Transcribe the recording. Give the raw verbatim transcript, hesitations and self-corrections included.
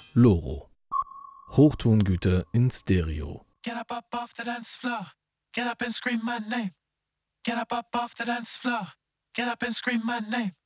Loro. Hochtongüter in Stereo. Get up, up off the dance floor. Get up and scream my name. Get up, up off the dance floor. Get up and scream my name.